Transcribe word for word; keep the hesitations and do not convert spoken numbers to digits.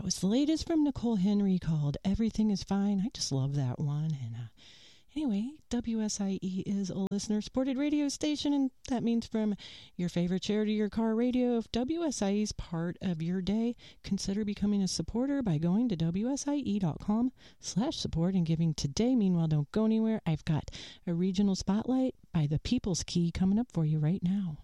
That was the latest from Nicole Henry called Everything is Fine. I just love that one. And uh, anyway, W S I E is a listener-supported radio station, and that means from your favorite chair to your car radio. If W S I E is part of your day, consider becoming a supporter by going to W S I E dot com slash support and giving today. Meanwhile, don't go anywhere. I've got a regional spotlight by the People's Key coming up for you right now.